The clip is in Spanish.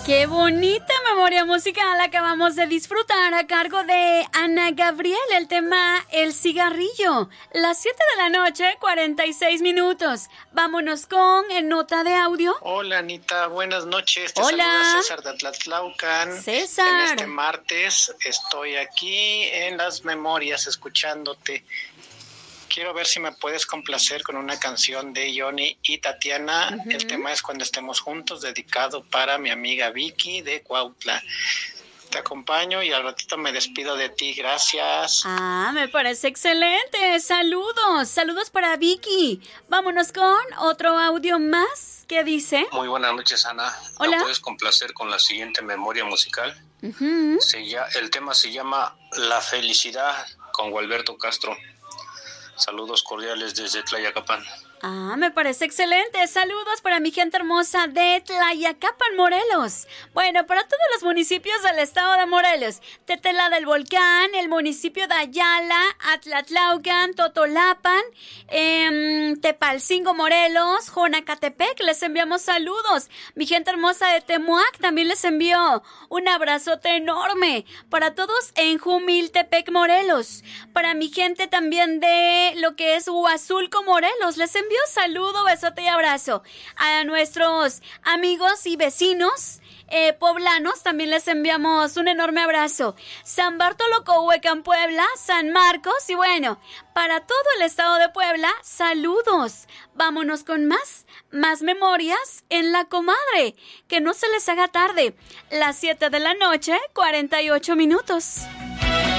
Qué bonita memoria musical acabamos de disfrutar a cargo de Ana Gabriel, el tema El Cigarrillo. Las 7 de la noche, 46 minutos. Vámonos con nota de audio. Hola Anita, buenas noches. Te Hola. saluda César de Atlatlaucan. César. En este martes estoy aquí en las memorias escuchándote. Quiero ver si me puedes complacer con una canción de Johnny y Tatiana. Uh-huh. El tema es Cuando estemos juntos, dedicado para mi amiga Vicky de Cuautla. Te acompaño y al ratito me despido de ti. Gracias. Me parece excelente. Saludos. Saludos para Vicky. Vámonos con otro audio más. ¿Qué dice? Muy buenas noches, Ana. Hola. ¿Me puedes complacer con la siguiente memoria musical? Uh-huh. El tema se llama La Felicidad con Gualberto Castro. Saludos cordiales desde Tlayacapan. Me parece excelente. Saludos para mi gente hermosa de Tlayacapan, Morelos. Bueno, para todos los municipios del estado de Morelos. Tetela del Volcán, el municipio de Ayala, Atlatlaucan, Totolapan, Tepalcingo, Morelos, Jonacatepec, les enviamos saludos. Mi gente hermosa de Temuac también les envío un abrazote enorme. Para todos en Jumiltepec, Morelos. Para mi gente también de lo que es Huazulco, Morelos, les envío saludo, besote y abrazo. A nuestros amigos y vecinos poblanos también les enviamos un enorme abrazo. San Bartolo Cohuecan, Puebla, San Marcos y bueno, para todo el estado de Puebla, saludos. Vámonos con más memorias en La Comadre. Que no se les haga tarde. Las 7 de la noche, 48 minutos.